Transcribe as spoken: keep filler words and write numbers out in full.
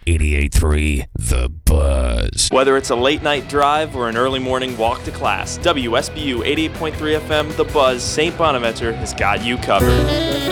eighty-eight point three The Buzz. Whether it's a late night drive or an early morning walk to class, W S B U eighty-eight point three F M The Buzz Saint Bonaventure has got you covered.